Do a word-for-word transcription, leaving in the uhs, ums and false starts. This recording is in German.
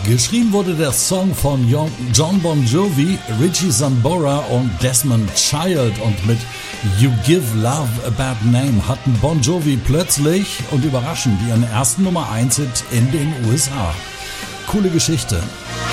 Geschrieben wurde der Song von John Bon Jovi, Richie Sambora und Desmond Child, und mit You Give Love a Bad Name hatten Bon Jovi plötzlich und überraschend ihren ersten Nummer eins Hit in den U S A. Coole Geschichte.